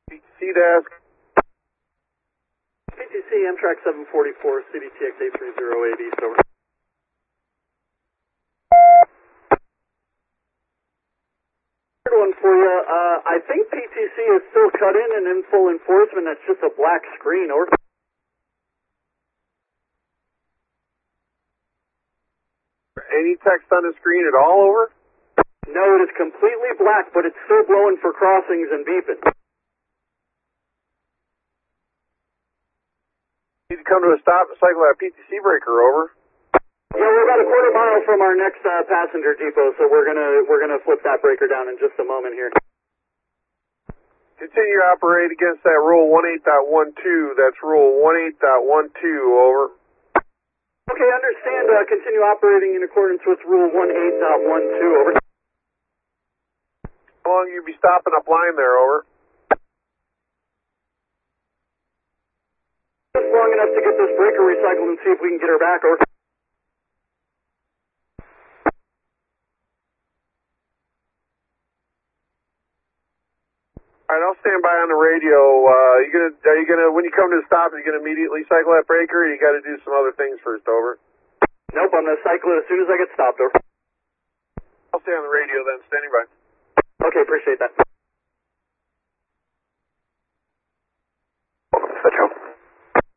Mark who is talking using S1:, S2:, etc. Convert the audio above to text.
S1: PTC desk.
S2: PTC, Amtrak 744, CDTX 830 East, over. One for you. I think PTC is still cut in and in full enforcement. That's just a black screen, over.
S1: Any text on the screen at all, over?
S2: No, it is completely black, but it's still blowing for crossings and beeping.
S1: Need to come to a stop and cycle that PTC breaker, over.
S2: Yeah, we're about a quarter mile from our next passenger depot, so we're gonna flip that breaker down in just a moment here.
S1: Continue to operate against that rule 18.12. That's rule 18.12, over.
S2: Okay, understand. Continue operating in accordance with rule 18.12, over.
S1: How long you be stopping up line there, over?
S2: Just long enough to get this breaker recycled and see if we can get her back, over.
S1: All right, I'll stand by on the radio. Are you gonna, when you come to the stop, are you gonna immediately cycle that breaker, or you got to do some other things first, over?
S2: Nope, I'm gonna cycle it as soon as I get stopped, over.
S1: I'll stay on the radio then, standing by.
S2: Okay, appreciate that.